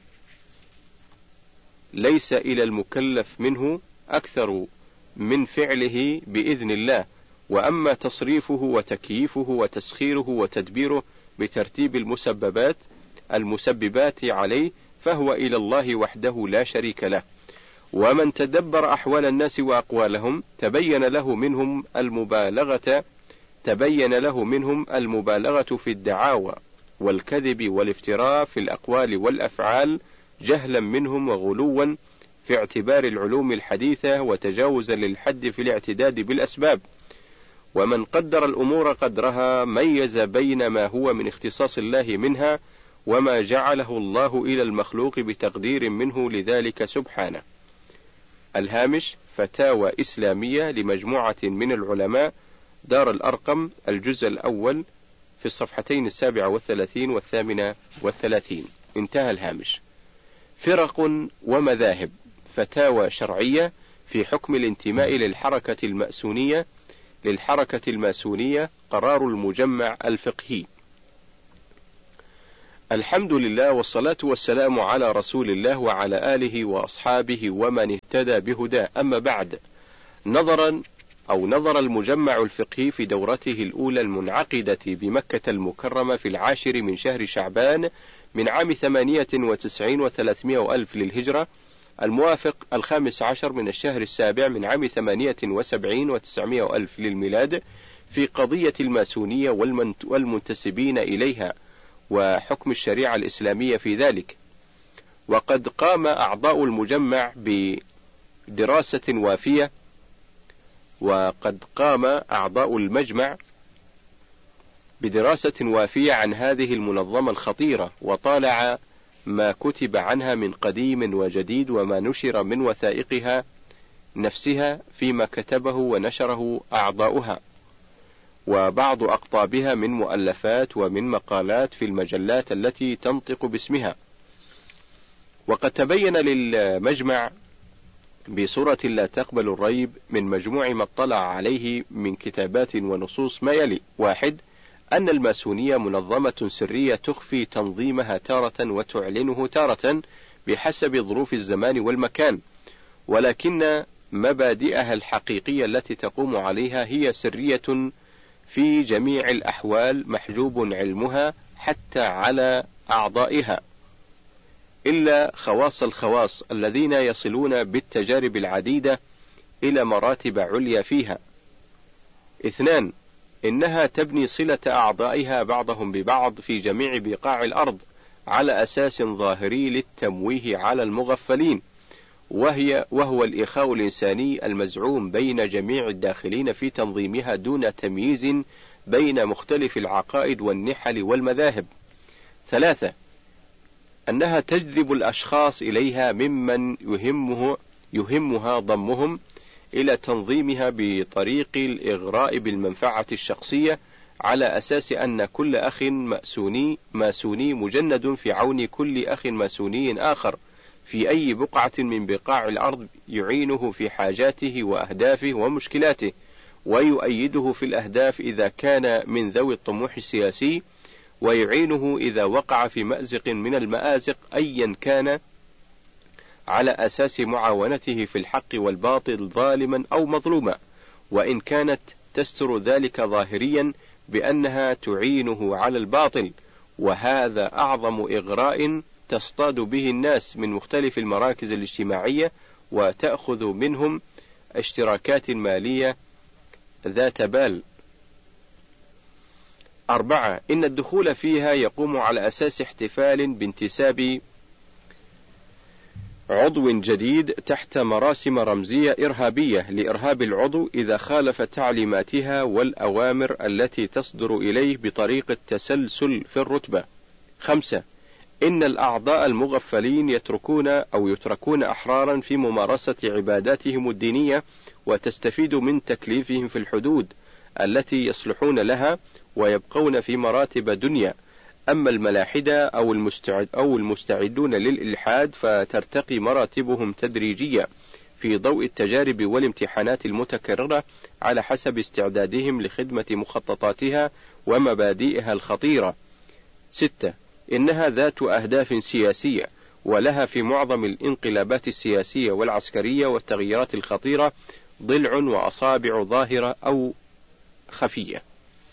ليس إلى المكلف منه أكثر من فعله بإذن الله. وأما تصريفه وتكييفه وتسخيره وتدبيره بترتيب المسببات عليه فهو إلى الله وحده لا شريك له. ومن تدبر أحوال الناس وأقوالهم تبين له منهم المبالغة في الدعاوى والكذب والافتراء في الأقوال والأفعال، جهلا منهم وغلوا في اعتبار العلوم الحديثة، وتجاوزا للحد في الاعتداد بالأسباب. ومن قدر الأمور قدرها ميز بين ما هو من اختصاص الله منها وما جعله الله إلى المخلوق بتقدير منه لذلك سبحانه. الهامش: فتاوى إسلامية لمجموعة من العلماء، دار الأرقم، الجزء الأول في الصفحتين 37 و38. انتهى الهامش. فرق ومذاهب: فتاوى شرعية في حكم الانتماء للحركة المأسونية للحركة الماسونية قرار المجمع الفقهي. الحمد لله والصلاة والسلام على رسول الله وعلى آله وأصحابه ومن اهتدى بهداه. أما بعد، نظر المجمع الفقهي في دورته الأولى المنعقدة بمكة المكرمة في 10 من شهر شعبان من عام 98 و300 ألف للهجرة، الموافق 15 من الشهر السابع من عام 78 و900 ألف للميلاد، في قضية الماسونية والمنتسبين إليها وحكم الشريعة الإسلامية في ذلك. وقد قام أعضاء المجمع بدراسة وافية عن هذه المنظمة الخطيرة، وطالع ما كتب عنها من قديم وجديد وما نشر من وثائقها نفسها فيما كتبه ونشره أعضاؤها، وبعض أقطابها من مؤلفات ومن مقالات في المجلات التي تنطق باسمها. وقد تبين للمجمع بصورة لا تقبل الريب من مجموع ما اطلع عليه من كتابات ونصوص ما يلي: 1. أن الماسونية منظمة سرية تخفي تنظيمها تارة وتعلنه تارة بحسب ظروف الزمان والمكان، ولكن مبادئها الحقيقية التي تقوم عليها هي سرية في جميع الأحوال، محجوب علمها حتى على أعضائها، إلا خواص الخواص الذين يصلون بالتجارب العديدة إلى مراتب عليا فيها. 2. إنها تبني صلة أعضائها بعضهم ببعض في جميع بقاع الأرض على أساس ظاهري للتمويه على المغفلين، وهو الإخاء الإنساني المزعوم بين جميع الداخلين في تنظيمها دون تمييز بين مختلف العقائد والنحل والمذاهب. 3. أنها تجذب الأشخاص إليها ممن يهمها ضمهم إلى تنظيمها بطريق الإغراء بالمنفعة الشخصية، على أساس أن كل أخ ماسوني مجند في عون كل أخ ماسوني آخر في أي بقعة من بقاع الأرض، يعينه في حاجاته وأهدافه ومشكلاته، ويؤيده في الأهداف إذا كان من ذوي الطموح السياسي، ويعينه إذا وقع في مأزق من المآزق أيا كان، على أساس معاونته في الحق والباطل ظالما أو مظلوما، وإن كانت تستر ذلك ظاهريا بأنها تعينه على الباطل. وهذا أعظم إغراء تصطاد به الناس من مختلف المراكز الاجتماعية، وتأخذ منهم اشتراكات مالية ذات بال. 4. إن الدخول فيها يقوم على أساس احتفال بانتساب عضو جديد تحت مراسم رمزية إرهابية لإرهاب العضو إذا خالف تعليماتها والأوامر التي تصدر إليه بطريقة تسلسل في الرتبة. 5. إن الأعضاء المغفلين يتركون أحرارا في ممارسة عباداتهم الدينية، وتستفيد من تكليفهم في الحدود التي يصلحون لها، ويبقون في مراتب دنيا. أما الملاحدة أو المستعدون للإلحاد فترتقي مراتبهم تدريجيا في ضوء التجارب والامتحانات المتكررة على حسب استعدادهم لخدمة مخططاتها ومبادئها الخطيرة. 6. إنها ذات أهداف سياسية، ولها في معظم الانقلابات السياسية والعسكرية والتغييرات الخطيرة ضلع وأصابع ظاهرة أو خفية.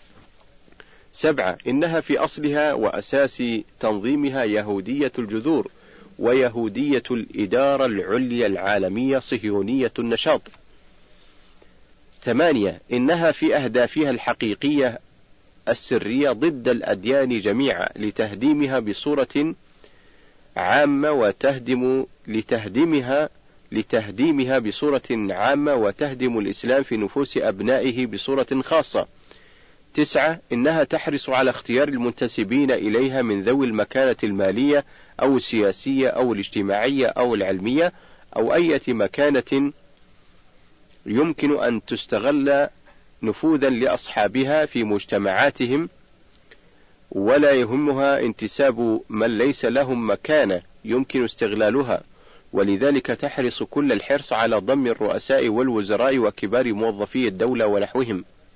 7. إنها في أصلها وأساس تنظيمها يهودية الجذور، ويهودية الإدارة العليا العالمية صهيونية النشاط. 8. إنها في أهدافها الحقيقية السرية ضد الأديان جميعا، لتهديمها بصورة عامة لتهديمها بصورة عامة، وتهدم الإسلام في نفوس أبنائه بصورة خاصة. 9. إنها تحرص على اختيار المنتسبين إليها من ذوي المكانة المالية أو السياسية أو الاجتماعية أو العلمية أو أي مكانة يمكن أن تستغل نفوذا لأصحابها في مجتمعاتهم، ولا يهمها انتساب من ليس لهم مكانة يمكن استغلالها، ولذلك تحرص كل الحرص على ضم الرؤساء والوزراء وكبار موظفي الدولة ونحوهم.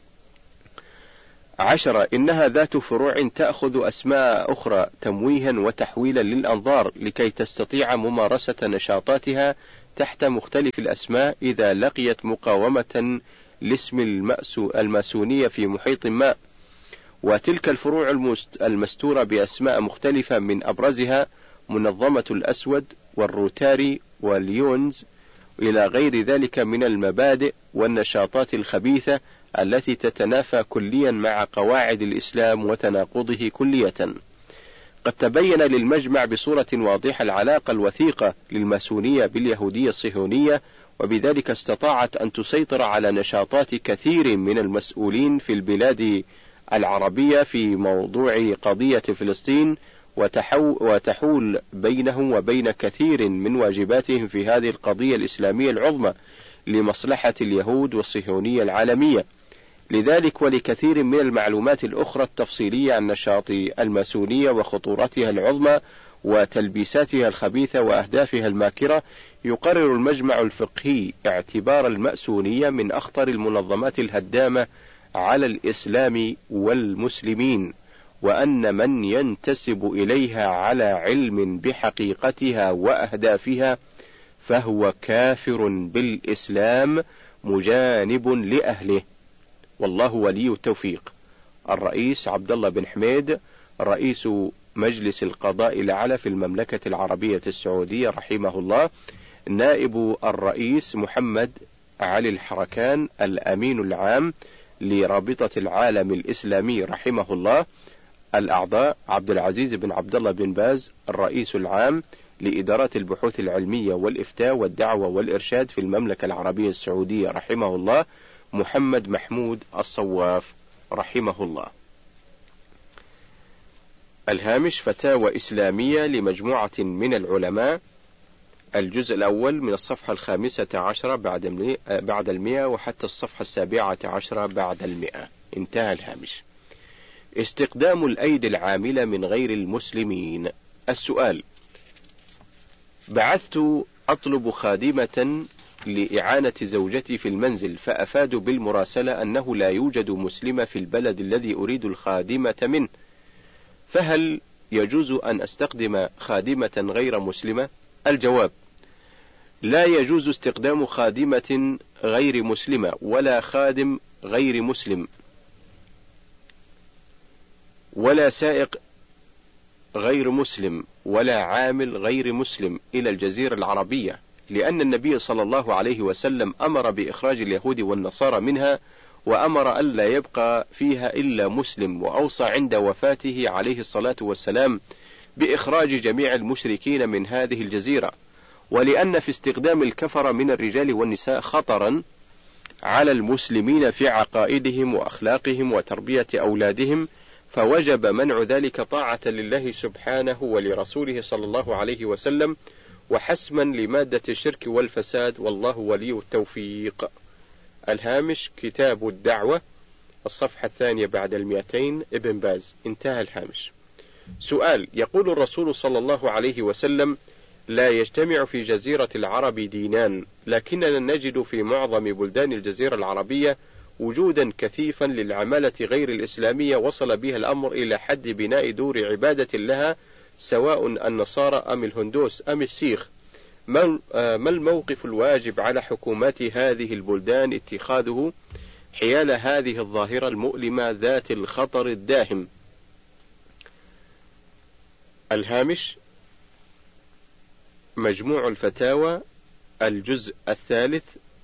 10. إنها ذات فروع تأخذ أسماء أخرى تمويها وتحويلا للأنظار لكي تستطيع ممارسة نشاطاتها تحت مختلف الأسماء إذا لقيت مقاومة لاسم الماسونية في محيط ما. وتلك الفروع المستورة بأسماء مختلفة من أبرزها منظمة الأسود والروتاري واليونز إلى غير ذلك من المبادئ والنشاطات الخبيثة التي تتنافى كليا مع قواعد الإسلام وتناقضه كلية. قد تبين للمجمع بصورة واضحة العلاقة الوثيقة للماسونية باليهودية الصهيونية، وبذلك استطاعت أن تسيطر على نشاطات كثير من المسؤولين في البلاد العربية في موضوع قضية فلسطين، وتحول بينهم وبين كثير من واجباتهم في هذه القضية الإسلامية العظمى لمصلحة اليهود والصهيونية العالمية. لذلك ولكثير من المعلومات الأخرى التفصيلية عن نشاط الماسونية وخطورتها العظمى وتلبيساتها الخبيثة وأهدافها الماكرة، يقرر المجمع الفقهي اعتبار الماسونية من أخطر المنظمات الهدامة على الإسلام والمسلمين، وأن من ينتسب إليها على علم بحقيقتها وأهدافها فهو كافر بالإسلام مجانب لأهله، والله ولي التوفيق. الرئيس عبد الله بن حميد رئيس مجلس القضاء الأعلى في المملكة العربية السعودية رحمه الله، نائب الرئيس محمد علي الحركان الأمين العام لرابطة العالم الإسلامي رحمه الله، الأعضاء عبد العزيز بن عبد الله بن باز الرئيس العام لإدارات البحوث العلمية والإفتاء والدعوة والإرشاد في المملكة العربية السعودية رحمه الله محمد محمود الصواف رحمه الله. الهامش: فتاوى إسلامية لمجموعة من العلماء، الجزء الأول من الصفحة 15 بعد 100 وحتى الصفحة 17 بعد 100. انتهى الهامش. استقدام الأيدي العاملة من غير المسلمين. السؤال: بعثت أطلب خادمة لإعانة زوجتي في المنزل، فأفادوا بالمراسلة أنه لا يوجد مسلمة في البلد الذي أريد الخادمة منه، فهل يجوز أن أستخدم خادمة غير مسلمة؟ الجواب: لا يجوز استخدام خادمة غير مسلمة ولا خادم غير مسلم ولا سائق غير مسلم ولا عامل غير مسلم إلى الجزيرة العربية، لأن النبي صلى الله عليه وسلم أمر بإخراج اليهود والنصارى منها، وأمر ألا يبقى فيها إلا مسلم، وأوصى عند وفاته عليه الصلاة والسلام بإخراج جميع المشركين من هذه الجزيرة، ولأن في استخدام الكفر من الرجال والنساء خطرا على المسلمين في عقائدهم وأخلاقهم وتربية أولادهم، فوجب منع ذلك طاعة لله سبحانه ولرسوله صلى الله عليه وسلم، وحسما لمادة الشرك والفساد، والله ولي التوفيق. الهامش: كتاب الدعوة، الصفحة 2 بعد 200، ابن باز. انتهى الهامش. سؤال: يقول الرسول صلى الله عليه وسلم: لا يجتمع في جزيرة العرب دينان، لكننا نجد في معظم بلدان الجزيرة العربية وجودا كثيفا للعمالة غير الإسلامية، وصل بها الأمر إلى حد بناء دور عبادة لها، سواء النصارى أم الهندوس أم السيخ. ما الموقف الواجب على حكومات هذه البلدان اتخاذه حيال هذه الظاهرة المؤلمة ذات الخطر الداهم؟ الهامش: مجموع الفتاوى، الجزء 3،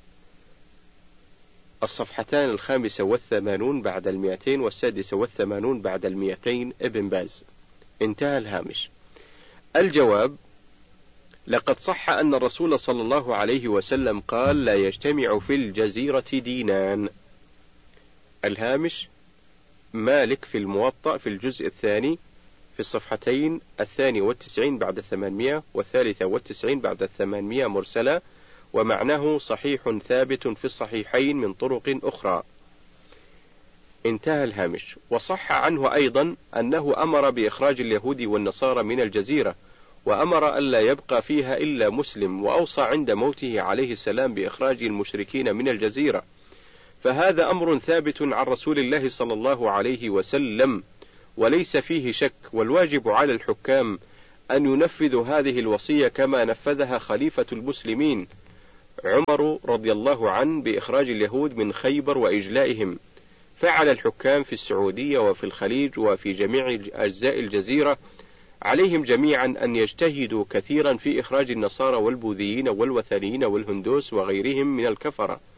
الصفحتان 85 بعد 200 و86 بعد 200، ابن باز. انتهى الهامش. الجواب: لقد صح أن الرسول صلى الله عليه وسلم قال: لا يجتمع في الجزيرة دينان. الهامش: مالك في الموطأ في الجزء 2 في الصفحتين 92 بعد 800 و93 بعد 800 مرسلة، ومعناه صحيح ثابت في الصحيحين من طرق أخرى. انتهى الهامش. وصح عنه أيضا أنه أمر بإخراج اليهود والنصارى من الجزيرة، وأمر ألا يبقى فيها إلا مسلم، وأوصى عند موته عليه السلام بإخراج المشركين من الجزيرة، فهذا أمر ثابت عن رسول الله صلى الله عليه وسلم وليس فيه شك، والواجب على الحكام أن ينفذوا هذه الوصية كما نفذها خليفة المسلمين عمر رضي الله عنه بإخراج اليهود من خيبر وإجلائهم. فعل الحكام في السعودية وفي الخليج وفي جميع أجزاء الجزيرة عليهم جميعا أن يجتهدوا كثيرا في إخراج النصارى والبوذيين والوثنيين والهندوس وغيرهم من الكفرة